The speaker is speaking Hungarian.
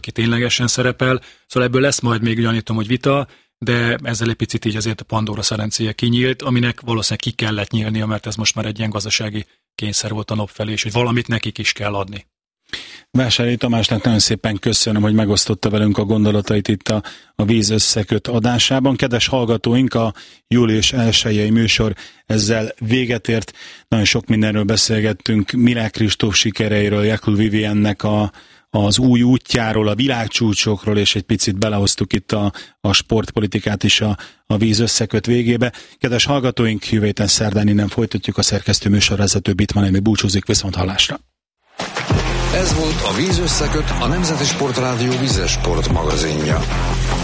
aki ténylegesen szerepel. Szóval ebből lesz majd még, gyanítom, hogy vita, de ezzel egy picit így azért a Pandora szerencéje kinyílt, aminek valószínűleg ki kellett nyílnia, mert ez most már egy ilyen gazdasági kényszer volt a NOP felé, és hogy valamit nekik is kell adni. Vásárhelyi Tamásnak nagyon szépen köszönöm, hogy megosztotta velünk a gondolatait itt a Víz Összeköt adásában. Kedves hallgatóink, a július 1-i műsor ezzel véget ért. Nagyon sok mindenről beszélgettünk, Milák Kristóf sikereiről, Jakub Viviennek az új útjáról, a világcsúcsokról, és egy picit belehoztuk itt a sportpolitikát is a Víz Összeköt végébe. Kedves hallgatóink, jövő héten szerdán innen folytatjuk, a szerkesztő műsorvezető Bittmann Emi búcsúzik, viszont hallásra. Ez volt a Víz Összeköt, a Nemzeti Sportrádió vízes sport magazinja.